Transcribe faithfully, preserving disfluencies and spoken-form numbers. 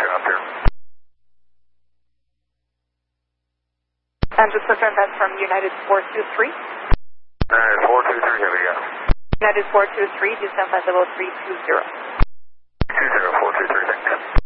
up here. And just confirm that's from United four two three. United four two three, here we go. United four two three, descend flight level three two zero. two zero four two three, thank you.